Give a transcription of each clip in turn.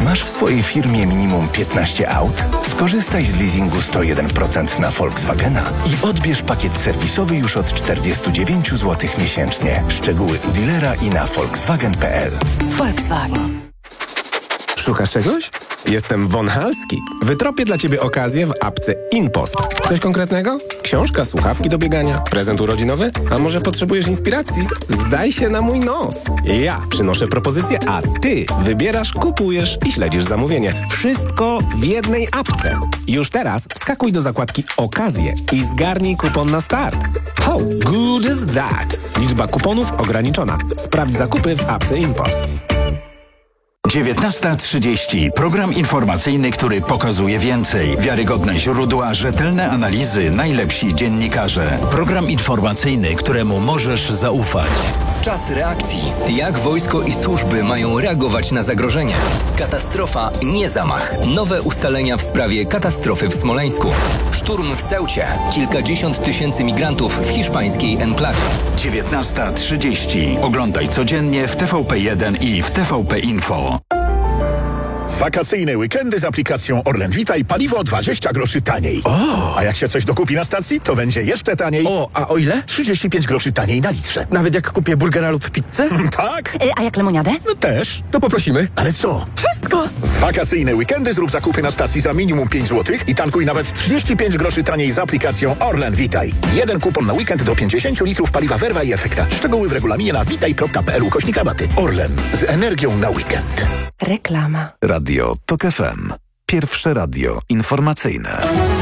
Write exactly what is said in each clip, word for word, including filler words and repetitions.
Masz w swojej firmie minimum piętnaście aut? Skorzystaj z leasingu sto jeden procent na Volkswagena i odbierz pakiet serwisowy już od czterdzieści dziewięć złotych miesięcznie. Szczegóły u dealera i na volkswagen kropka p l. Volkswagen. Szukasz czegoś? Jestem Von Halski. Wytropię dla Ciebie okazję w apce InPost. Coś konkretnego? Książka, słuchawki do biegania, prezent urodzinowy? A może potrzebujesz inspiracji? Zdaj się na mój nos. Ja przynoszę propozycję, a Ty wybierasz, kupujesz i śledzisz zamówienie. Wszystko w jednej apce. Już teraz wskakuj do zakładki Okazje i zgarnij kupon na start. How good is that? Liczba kuponów ograniczona. Sprawdź zakupy w apce InPost. dziewiętnasta trzydzieści. Program informacyjny, który pokazuje więcej. Wiarygodne źródła, rzetelne analizy, najlepsi dziennikarze. Program informacyjny, któremu możesz zaufać. Czas reakcji. Jak wojsko i służby mają reagować na zagrożenie? Katastrofa, nie zamach. Nowe ustalenia w sprawie katastrofy w Smoleńsku. Szturm w Ceucie. Kilkadziesiąt tysięcy migrantów w hiszpańskiej enklawie. dziewiętnasta trzydzieści. Oglądaj codziennie w T V P jeden i w T V P Info. Wakacyjne weekendy z aplikacją Orlen Witaj, paliwo dwadzieścia groszy taniej. O! A jak się coś dokupi na stacji, to będzie jeszcze taniej. O, a o ile? trzydzieści pięć groszy taniej na litrze. Nawet jak kupię burgera lub pizzę? Tak? Y, a jak lemoniadę? No też. To poprosimy. Ale co? Wszystko! W wakacyjne weekendy zrób zakupy na stacji za minimum pięć złotych i tankuj nawet trzydzieści pięć groszy taniej z aplikacją Orlen Witaj. Jeden kupon na weekend do pięćdziesiąt litrów paliwa Verva i Efekta. Szczegóły w regulaminie na witaj kropka p l ukośnik rabaty. Orlen. Z energią na weekend. Reklama. Radio Tok F M. Pierwsze radio informacyjne.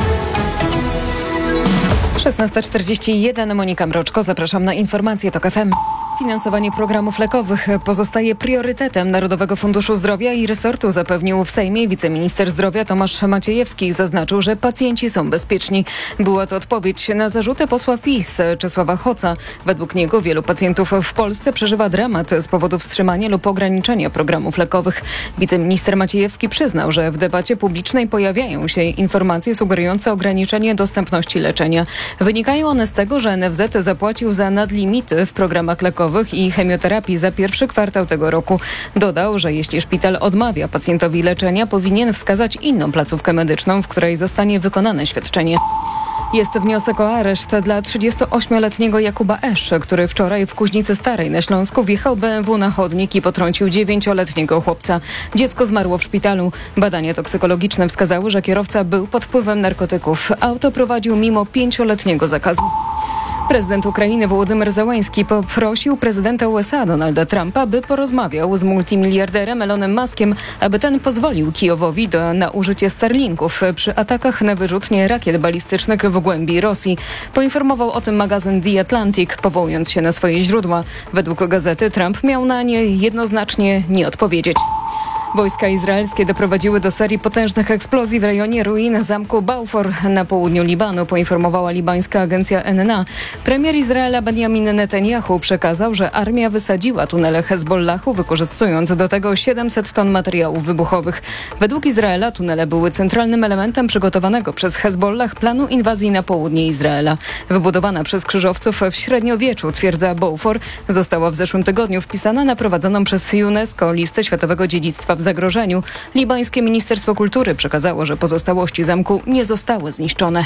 szesnasta czterdzieści jeden, Monika Mroczko, zapraszam na informacje Tok F M. Finansowanie programów lekowych pozostaje priorytetem Narodowego Funduszu Zdrowia i resortu, zapewnił w Sejmie wiceminister zdrowia Tomasz Maciejewski. Zaznaczył, że pacjenci są bezpieczni. Była to odpowiedź na zarzuty posła PiS Czesława Hoca. Według niego wielu pacjentów w Polsce przeżywa dramat z powodu wstrzymania lub ograniczenia programów lekowych. Wiceminister Maciejewski przyznał, że w debacie publicznej pojawiają się informacje sugerujące ograniczenie dostępności leczenia. Wynikają one z tego, że N F Z zapłacił za nadlimity w programach lekowych i chemioterapii za pierwszy kwartał tego roku. Dodał, że jeśli szpital odmawia pacjentowi leczenia, powinien wskazać inną placówkę medyczną, w której zostanie wykonane świadczenie. Jest wniosek o areszt dla trzydziestoośmioletniego Jakuba Esz, który wczoraj w Kuźnicy Starej na Śląsku wjechał B M W na chodnik i potrącił dziewięcioletniego chłopca. Dziecko zmarło w szpitalu. Badania toksykologiczne wskazały, że kierowca był pod wpływem narkotyków. Auto prowadził mimo pięcioletniego zakazu. Prezydent Ukrainy Wołodymyr Zełański poprosił prezydenta U S A Donalda Trumpa, by porozmawiał z multimiliarderem Elonem Muskiem, aby ten pozwolił Kijowowi do, na użycie Starlinków przy atakach na wyrzutnie rakiet balistycznych w głębi Rosji. Poinformował o tym magazyn The Atlantic, powołując się na swoje źródła. Według gazety Trump miał na nie jednoznacznie nie odpowiedzieć. Wojska izraelskie doprowadziły do serii potężnych eksplozji w rejonie ruin zamku Balfour na południu Libanu, poinformowała libańska agencja N N A. Premier Izraela Benjamin Netanyahu przekazał, że armia wysadziła tunele Hezbollahu, wykorzystując do tego siedemset ton materiałów wybuchowych. Według Izraela tunele były centralnym elementem przygotowanego przez Hezbollah planu inwazji na południe Izraela. Wybudowana przez krzyżowców w średniowieczu twierdza Balfour została w zeszłym tygodniu wpisana na prowadzoną przez UNESCO listę Światowego Dziedzictwa w zagrożeniu. Libańskie Ministerstwo Kultury przekazało, że pozostałości zamku nie zostały zniszczone.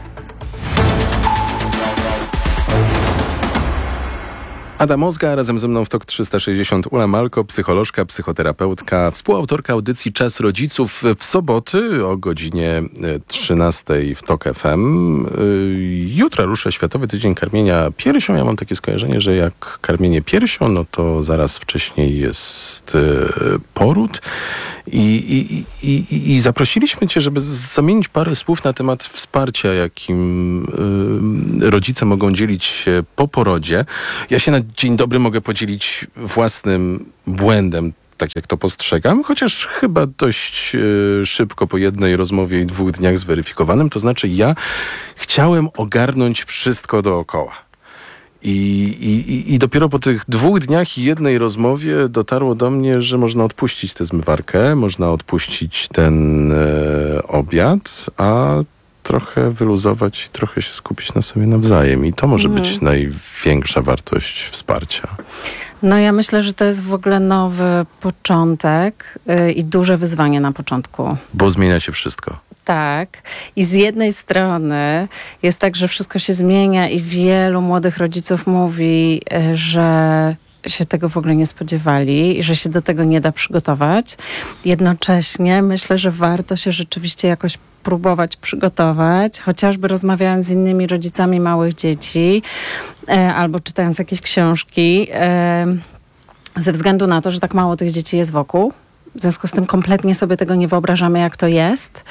Ada Mozga, razem ze mną w Tok trzysta sześćdziesiąt Ula Malko, psycholożka, psychoterapeutka, współautorka audycji Czas Rodziców w soboty o godzinie trzynastej w Tok F M. Jutro rusza Światowy Tydzień Karmienia Piersią. Ja mam takie skojarzenie, że jak karmienie piersią, no to zaraz wcześniej jest poród. I, i, i, i zaprosiliśmy Cię, żeby zamienić parę słów na temat wsparcia, jakim y, rodzice mogą dzielić się po porodzie. Ja się na dzień dobry mogę podzielić własnym błędem, tak jak to postrzegam, chociaż chyba dość y, szybko po jednej rozmowie i dwóch dniach zweryfikowanym. To znaczy ja chciałem ogarnąć wszystko dookoła. I, i, I dopiero po tych dwóch dniach i jednej rozmowie dotarło do mnie, że można odpuścić tę zmywarkę, można odpuścić ten e, obiad, a trochę wyluzować i trochę się skupić na sobie nawzajem. I to może mm. być największa wartość wsparcia. No ja myślę, że to jest w ogóle nowy początek yy, i duże wyzwanie na początku. Bo zmienia się wszystko. Tak. I z jednej strony jest tak, że wszystko się zmienia i wielu młodych rodziców mówi, yy, że się tego w ogóle nie spodziewali i że się do tego nie da przygotować. Jednocześnie myślę, że warto się rzeczywiście jakoś próbować przygotować, chociażby rozmawiając z innymi rodzicami małych dzieci e, albo czytając jakieś książki, e, ze względu na to, że tak mało tych dzieci jest wokół. W związku z tym kompletnie sobie tego nie wyobrażamy, jak to jest.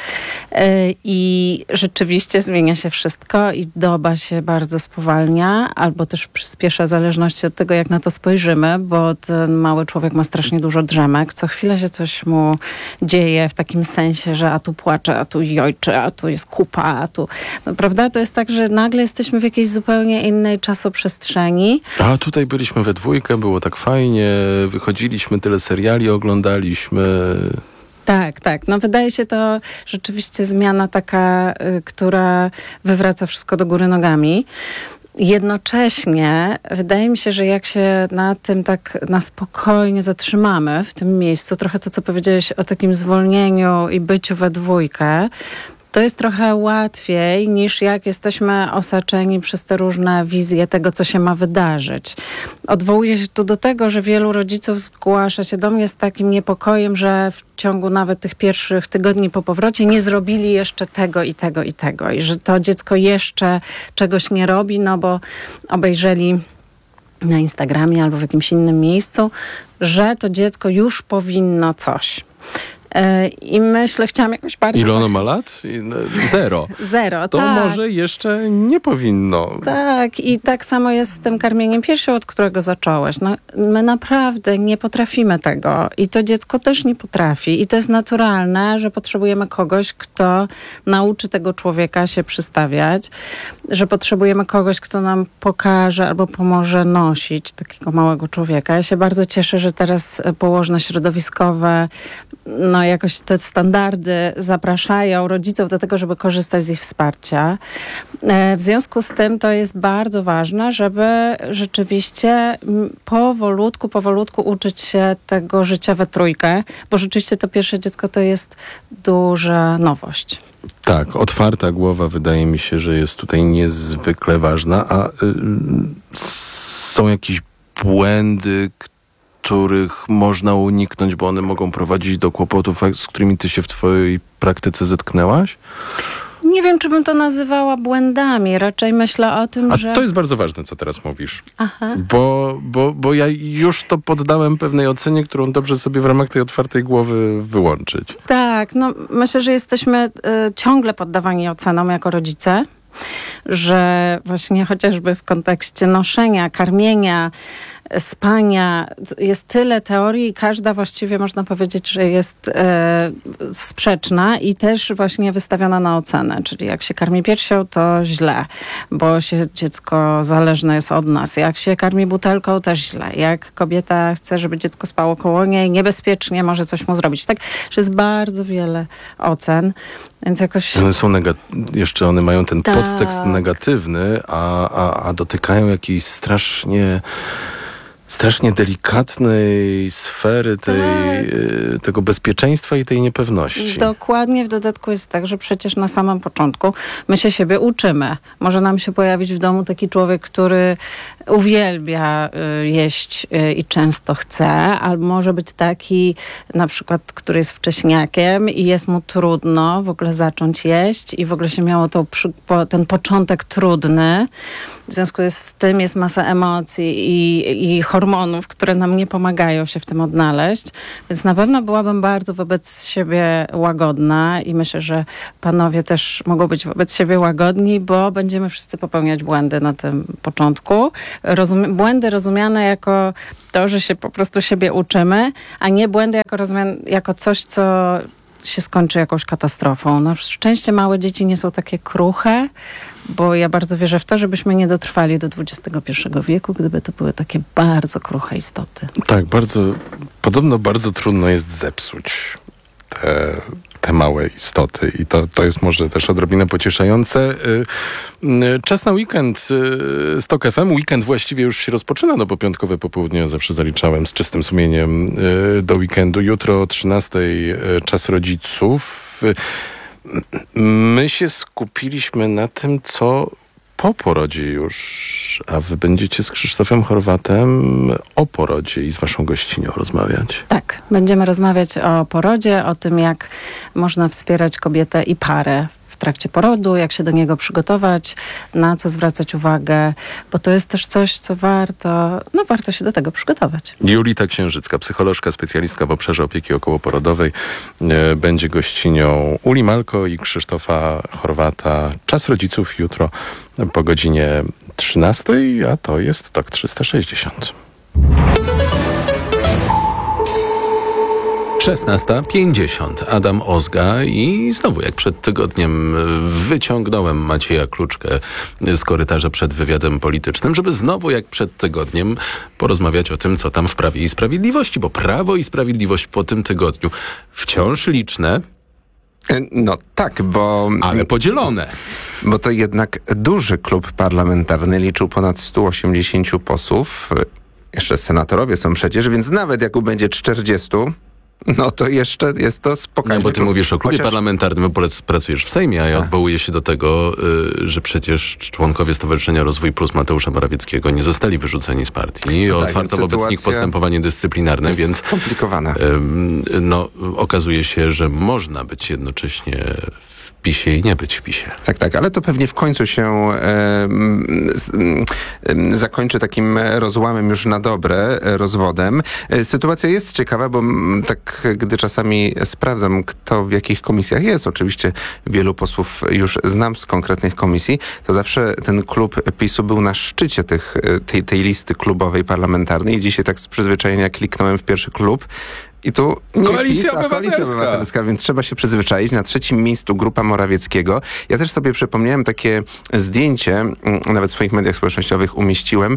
I rzeczywiście zmienia się wszystko i doba się bardzo spowalnia, albo też przyspiesza w zależności od tego, jak na to spojrzymy, bo ten mały człowiek ma strasznie dużo drzemek. Co chwilę się coś mu dzieje w takim sensie, że a tu płacze, a tu jojczy, a tu jest kupa, a tu... No, prawda? To jest tak, że nagle jesteśmy w jakiejś zupełnie innej czasoprzestrzeni. A tutaj byliśmy we dwójkę, było tak fajnie, wychodziliśmy, tyle seriali oglądaliśmy. Tak, tak. No wydaje się to rzeczywiście zmiana taka, y, która wywraca wszystko do góry nogami. Jednocześnie wydaje mi się, że jak się na tym tak na spokojnie zatrzymamy w tym miejscu, trochę to, co powiedziałeś o takim zwolnieniu i byciu we dwójkę, to jest trochę łatwiej niż jak jesteśmy osaczeni przez te różne wizje tego, co się ma wydarzyć. Odwołuję się tu do tego, że wielu rodziców zgłasza się do mnie z takim niepokojem, że w ciągu nawet tych pierwszych tygodni po powrocie nie zrobili jeszcze tego i tego i tego. I że to dziecko jeszcze czegoś nie robi, no bo obejrzeli na Instagramie albo w jakimś innym miejscu, że to dziecko już powinno coś. I myślę, chciałam jakoś bardzo... Ile ono ma lat? Zero. Zero, to tak. może jeszcze nie powinno. Tak, i tak samo jest z tym karmieniem piersią, od którego zacząłeś. No, my naprawdę nie potrafimy tego i to dziecko też nie potrafi. I to jest naturalne, że potrzebujemy kogoś, kto nauczy tego człowieka się przystawiać, że potrzebujemy kogoś, kto nam pokaże albo pomoże nosić takiego małego człowieka. Ja się bardzo cieszę, że teraz położne środowiskowe no jakoś te standardy zapraszają rodziców do tego, żeby korzystać z ich wsparcia. W związku z tym to jest bardzo ważne, żeby rzeczywiście powolutku, powolutku uczyć się tego życia we trójkę, bo rzeczywiście to pierwsze dziecko to jest duża nowość. Tak, otwarta głowa wydaje mi się, że jest tutaj niezwykle ważna, a y, są jakieś błędy, których można uniknąć, bo one mogą prowadzić do kłopotów, z którymi ty się w twojej praktyce zetknęłaś? Nie wiem, czy bym to nazywała błędami. Raczej myślę o tym, A że... to jest bardzo ważne, co teraz mówisz. Aha. Bo, bo, bo ja już to poddałem pewnej ocenie, którą dobrze sobie w ramach tej otwartej głowy wyłączyć. Tak, no myślę, że jesteśmy y, ciągle poddawani ocenom jako rodzice, że właśnie chociażby w kontekście noszenia, karmienia, spania jest tyle teorii i każda właściwie można powiedzieć, że jest e, sprzeczna i też właśnie wystawiona na ocenę. Czyli jak się karmi piersią, to źle, bo się dziecko zależne jest od nas. Jak się karmi butelką, też źle. Jak kobieta chce, żeby dziecko spało koło niej, niebezpiecznie może coś mu zrobić. Tak, że jest bardzo wiele ocen. Więc jakoś... One są nega- jeszcze one mają ten tak. podtekst negatywny, a, a, a dotykają jakiejś strasznie strasznie delikatnej sfery tej, tak. tego bezpieczeństwa i tej niepewności. Dokładnie, w dodatku jest tak, że przecież na samym początku my się siebie uczymy. Może nam się pojawić w domu taki człowiek, który uwielbia y, jeść y, i często chce, albo może być taki na przykład, który jest wcześniakiem i jest mu trudno w ogóle zacząć jeść i w ogóle się miało to przy, po, ten początek trudny. W związku z tym jest masa emocji i, i hormonów, które nam nie pomagają się w tym odnaleźć. Więc na pewno byłabym bardzo wobec siebie łagodna i myślę, że panowie też mogą być wobec siebie łagodni, bo będziemy wszyscy popełniać błędy na tym początku. Rozum- błędy rozumiane jako to, że się po prostu siebie uczymy, a nie błędy jako, rozumiane, jako coś, co się skończy jakąś katastrofą. Na szczęście małe dzieci nie są takie kruche, bo ja bardzo wierzę w to, żebyśmy nie dotrwali do dwudziestego pierwszego wieku, gdyby to były takie bardzo kruche istoty. Tak, bardzo, podobno bardzo trudno jest zepsuć. te, te małe istoty i to, to jest może też odrobinę pocieszające. Czas na weekend z Tok F M. Weekend właściwie już się rozpoczyna, no bo piątkowe popołudnie zawsze zaliczałem z czystym sumieniem do weekendu. Jutro o trzynastej czas rodziców. My się skupiliśmy na tym, co po porodzie już, a wy będziecie z Krzysztofem Chorwatem o porodzie i z waszą gościnią rozmawiać. Tak, będziemy rozmawiać o porodzie, o tym, jak można wspierać kobietę i parę w trakcie porodu, jak się do niego przygotować, na co zwracać uwagę, bo to jest też coś, co warto, no warto się do tego przygotować. Julita Księżycka, psycholożka, specjalistka w obszarze opieki okołoporodowej, e, będzie gościnią Uli Malko i Krzysztofa Chorwata. Czas rodziców jutro po godzinie trzynastej, a to jest Tok trzysta sześćdziesiąt. szesnasta pięćdziesiąt. Adam Ozga i znowu jak przed tygodniem wyciągnąłem Macieja Kluczkę z korytarza przed wywiadem politycznym, żeby znowu jak przed tygodniem porozmawiać o tym, co tam w Prawie i Sprawiedliwości, bo Prawo i Sprawiedliwość po tym tygodniu wciąż liczne. No tak, bo... Ale podzielone. Bo to jednak duży klub parlamentarny, liczył ponad sto osiemdziesiąt posłów. Jeszcze senatorowie są przecież, więc nawet jak będzie czterdziestu, no to jeszcze jest to spokojnie. No bo ty klub. mówisz o klubie Chociaż... parlamentarnym, bo pracujesz w Sejmie, a ja odwołuję się do tego, y, że przecież członkowie Stowarzyszenia Rozwój Plus Mateusza Morawieckiego nie zostali wyrzuceni z partii. No tak, otwarto wobec nich postępowanie dyscyplinarne, jest więc skomplikowane. Y, no, okazuje się, że można być jednocześnie w PiSie i nie być w PiSie. Tak, tak, ale to pewnie w końcu się e, z, e, zakończy takim rozłamem już na dobre, e, rozwodem. E, sytuacja jest ciekawa, bo m, tak gdy czasami sprawdzam, kto w jakich komisjach jest, oczywiście wielu posłów już znam z konkretnych komisji, to zawsze ten klub PiSu był na szczycie tych, tej, tej listy klubowej parlamentarnej i dzisiaj tak z przyzwyczajenia kliknąłem w pierwszy klub. I tu nie Koalicja PiS, a Koalicja Obywatelska. Obywatelska, więc trzeba się przyzwyczaić. Na trzecim miejscu grupa Morawieckiego. Ja też sobie przypomniałem takie zdjęcie, nawet w swoich mediach społecznościowych umieściłem,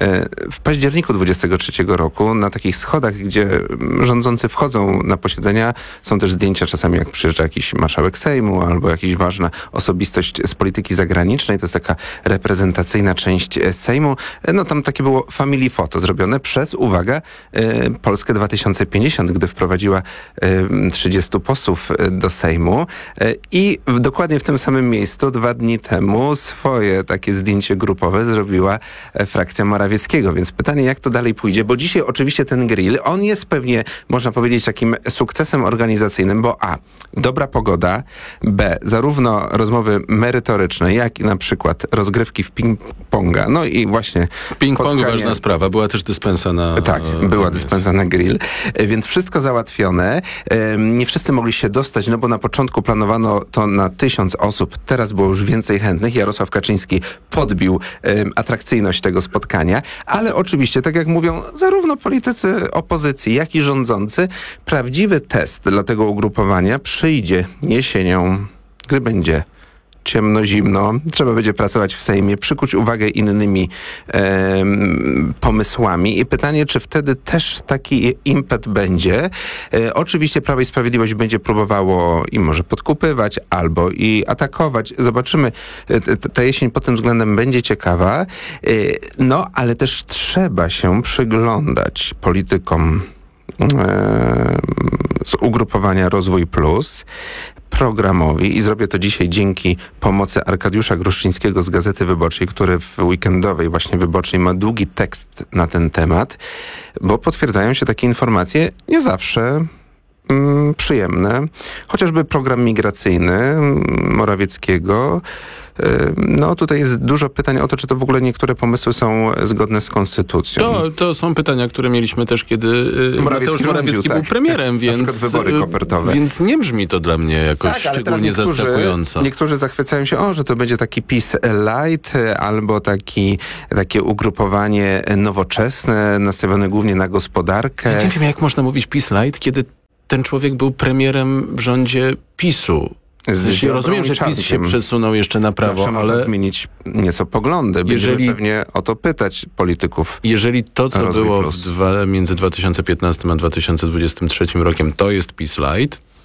w październiku dwudziestego trzeciego roku na takich schodach, gdzie rządzący wchodzą na posiedzenia. Są też zdjęcia czasami, jak przyjeżdża jakiś marszałek Sejmu albo jakaś ważna osobistość z polityki zagranicznej. To jest taka reprezentacyjna część Sejmu. No tam takie było family photo zrobione przez, uwaga, Polskę dwa tysiące pięćdziesiąt, gdy wprowadziła y, trzydziestu posłów y, do Sejmu y, i w, dokładnie w tym samym miejscu dwa dni temu swoje takie zdjęcie grupowe zrobiła y, frakcja Morawieckiego. Więc pytanie, jak to dalej pójdzie, bo dzisiaj oczywiście ten grill, on jest pewnie, można powiedzieć, takim sukcesem organizacyjnym, bo a, dobra pogoda, b, zarówno rozmowy merytoryczne, jak i na przykład rozgrywki w ping-ponga, no i właśnie Ping-pong spotkanie... ważna sprawa, była też dyspensa na... Tak, była dyspensa na grill, więc wszystko załatwione. Nie wszyscy mogli się dostać, no bo na początku planowano to na tysiąc osób. Teraz było już więcej chętnych. Jarosław Kaczyński podbił um, atrakcyjność tego spotkania. Ale oczywiście, tak jak mówią zarówno politycy opozycji, jak i rządzący, prawdziwy test dla tego ugrupowania przyjdzie jesienią, gdy będzie ciemno, zimno, trzeba będzie pracować w Sejmie, przykuć uwagę innymi e, pomysłami i pytanie, czy wtedy też taki impet będzie. E, oczywiście Prawo i Sprawiedliwość będzie próbowało i może podkupywać, albo i atakować. Zobaczymy. E, ta jesień pod tym względem będzie ciekawa. E, no, ale też trzeba się przyglądać politykom e, z ugrupowania Rozwój Plus, programowi i zrobię to dzisiaj dzięki pomocy Arkadiusza Gruszczyńskiego z Gazety Wyborczej, który w weekendowej właśnie Wyborczej ma długi tekst na ten temat, bo potwierdzają się takie informacje nie zawsze mm, przyjemne. Chociażby program migracyjny Morawieckiego. No tutaj jest dużo pytań o to, czy to w ogóle niektóre pomysły są zgodne z konstytucją. To, to są pytania, które mieliśmy też, kiedy Morawiecki Mateusz Morawiecki rządził, był tak. premierem, więc, na przykład wybory kopertowe. Więc nie brzmi to dla mnie jakoś tak, szczególnie niektórzy, zaskakująco. Niektórzy zachwycają się, o, że to będzie taki PiS light, albo taki, takie ugrupowanie nowoczesne, nastawione głównie na gospodarkę. Ja nie wiem, jak można mówić PiS light, kiedy ten człowiek był premierem w rządzie PiSu. Z Rozumiem, że PiS się przesunął jeszcze na prawo, zawsze ale... może zmienić nieco poglądy. Będziemy jeżeli, pewnie o to pytać polityków. Jeżeli to, co było w dwa, między dwa tysiące piętnastym a dwa tysiące dwudziestym trzecim rokiem, to jest PiS light,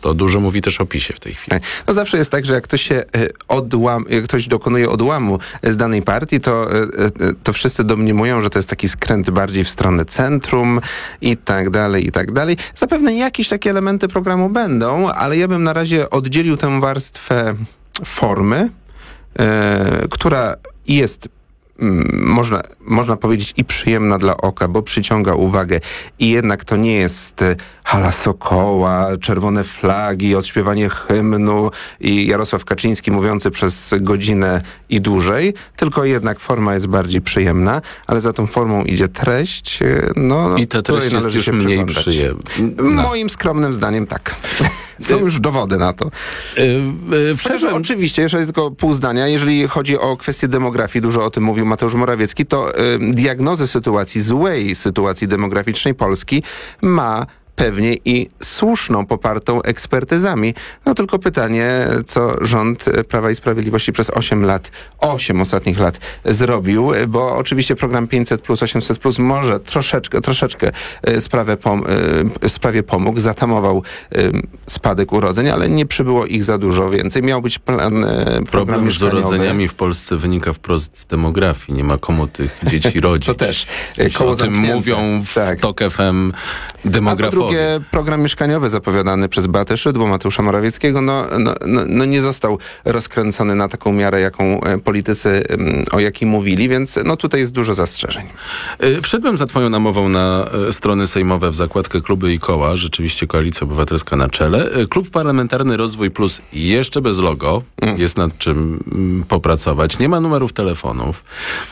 To dużo mówi też o PiSie w tej chwili. No zawsze jest tak, że jak ktoś się odłam, jak ktoś dokonuje odłamu z danej partii, to, to wszyscy domniemują, że to jest taki skręt bardziej w stronę centrum i tak dalej, i tak dalej. Zapewne jakieś takie elementy programu będą, ale ja bym na razie oddzielił tę warstwę formy, e, która jest Można, można powiedzieć i przyjemna dla oka, bo przyciąga uwagę i jednak to nie jest hala Sokoła, czerwone flagi, odśpiewanie hymnu i Jarosław Kaczyński mówiący przez godzinę i dłużej, tylko jednak forma jest bardziej przyjemna, ale za tą formą idzie treść. No, i ta treść jest już mniej przyjemna. Moim skromnym zdaniem tak. Są już dowody na to. Yy, yy, oczywiście, jeszcze tylko pół zdania, jeżeli chodzi o kwestię demografii, dużo o tym mówił Mateusz Morawiecki, to yy, diagnozę sytuacji, złej sytuacji demograficznej Polski ma pewnie i słuszną, popartą ekspertyzami. No tylko pytanie, co rząd Prawa i Sprawiedliwości przez osiem lat, osiem ostatnich lat zrobił, bo oczywiście program pięćset plus, osiemset plus może troszeczkę, troszeczkę sprawę, pom- sprawie pomógł, zatamował spadek urodzeń, ale nie przybyło ich za dużo więcej. Miał być plan program Problem z urodzeniami w Polsce wynika wprost z demografii. Nie ma komu tych dzieci rodzić. To też. W sensie o tym mówią w tak. Tok F M demografowie. Po drugie, program mieszkaniowy zapowiadany przez Beatę Szydło, Mateusza Morawieckiego, no, no, no, no nie został rozkręcony na taką miarę, jaką politycy o jakiej mówili, więc no tutaj jest dużo zastrzeżeń. Wszedłem za twoją namową na strony sejmowe w zakładkę kluby i koła. Rzeczywiście Koalicja Obywatelska na czele. Klub Parlamentarny Rozwój Plus jeszcze bez logo. Mm. Jest nad czym popracować. Nie ma numerów telefonów.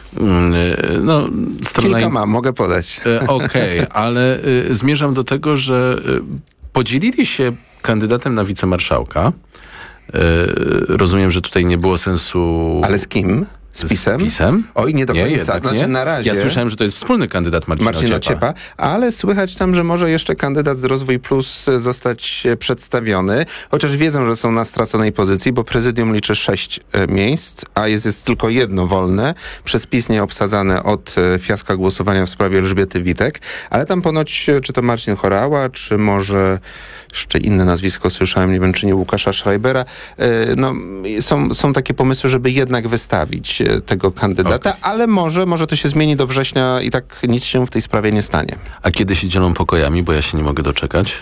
No, strona Kilka ma, mogę podać. Okej, okay, ale y, zmierzam do tego, że y, podzielili się kandydatem na wicemarszałka. Y, rozumiem, że tutaj nie było sensu... Ale z kim? Z PiS-em? Z PiS-em? Oj, nie do nie, końca. Znaczy, nie. na razie... Ja słyszałem, że to jest wspólny kandydat Marcina, Marcina Ociepa. Ociepa, ale słychać tam, że może jeszcze kandydat z Rozwój Plus zostać przedstawiony, chociaż wiedzą, że są na straconej pozycji, bo prezydium liczy sześć e, miejsc, a jest, jest tylko jedno wolne, przez PiS nie obsadzane od e, fiaska głosowania w sprawie Elżbiety Witek, ale tam ponoć, czy to Marcin Horała, czy może jeszcze inne nazwisko słyszałem, nie wiem, czy nie Łukasza Schreibera, e, no, są, są takie pomysły, żeby jednak wystawić tego kandydata, okay. ale może, może to się zmieni do września i tak nic się w tej sprawie nie stanie. A kiedy się dzielą pokojami, bo ja się nie mogę doczekać?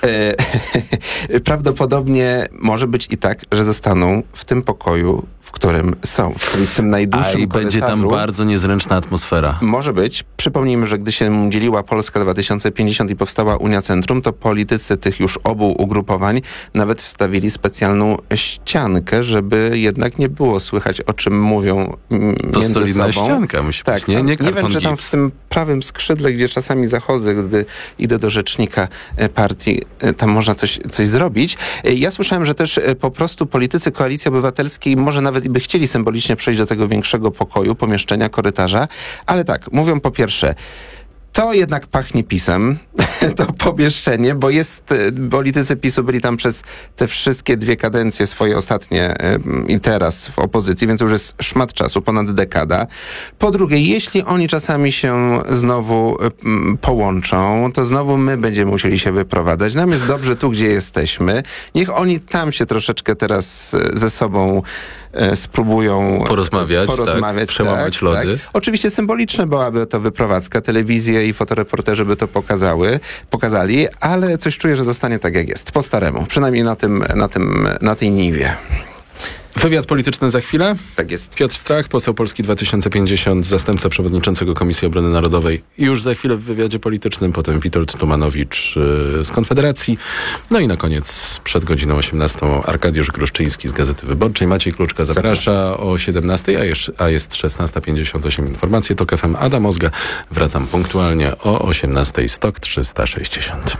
E, prawdopodobnie może być i tak, że zostaną w tym pokoju, w którym są, czyli w tym najdłuższym A i będzie tam bardzo niezręczna atmosfera. Może być. Przypomnijmy, że gdy się dzieliła Polska dwa tysiące pięćdziesiąt i powstała Unia Centrum, to politycy tych już obu ugrupowań nawet wstawili specjalną ściankę, żeby jednak nie było słychać, o czym mówią to między solidna sobą. ścianka musi tak, być, nie? Nie, nie wiem, czy tam w tym prawym skrzydle, gdzie czasami zachodzę, gdy idę do rzecznika partii, tam można coś, coś zrobić. Ja słyszałem, że też po prostu politycy Koalicji Obywatelskiej może nawet i by chcieli symbolicznie przejść do tego większego pokoju, pomieszczenia, korytarza, ale tak, mówią po pierwsze, to jednak pachnie PiS-em, to pomieszczenie, bo jest, politycy PiS-u byli tam przez te wszystkie dwie kadencje swoje ostatnie i teraz w opozycji, więc już jest szmat czasu, ponad dekada. Po drugie, jeśli oni czasami się znowu połączą, to znowu my będziemy musieli się wyprowadzać. Nam jest dobrze tu, gdzie jesteśmy. Niech oni tam się troszeczkę teraz ze sobą spróbują porozmawiać, porozmawiać tak, przełamać tak, lody. Tak. Oczywiście symboliczne byłaby to wyprowadzka, telewizje i fotoreporterzy by to pokazały, pokazali, ale coś czuję, że zostanie tak jak jest, po staremu, przynajmniej na tym, na tym, na tej niwie. Wywiad polityczny za chwilę. Tak jest. Piotr Strach, poseł Polski dwa tysiące pięćdziesiąt, zastępca przewodniczącego Komisji Obrony Narodowej. Już za chwilę w wywiadzie politycznym, potem Witold Tumanowicz yy, z Konfederacji. No i na koniec przed godziną osiemnastą Arkadiusz Gruszczyński z Gazety Wyborczej. Maciej Kluczka zaprasza o siedemnastej, a jest, a jest szesnasta pięćdziesiąt osiem. Informacje TOK F M. Adam Ozga. Wracam punktualnie o osiemnastej. Stok trzysta sześćdziesiąt.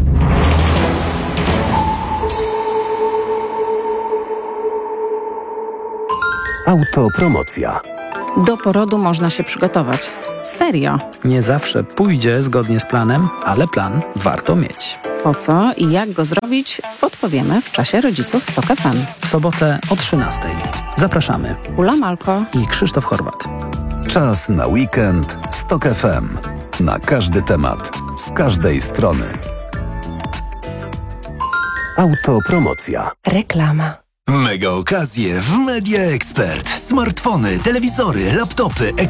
Autopromocja. Do porodu można się przygotować. Serio. Nie zawsze pójdzie zgodnie z planem, ale plan warto mieć. Po co i jak go zrobić, podpowiemy w czasie Rodziców w TOK F M. W sobotę o trzynastej. Zapraszamy. Ula Malko i Krzysztof Horwat. Czas na weekend z TOK F M. Na każdy temat, z każdej strony. Autopromocja. Reklama. Mega okazje w Media Expert. Smartfony, telewizory, laptopy,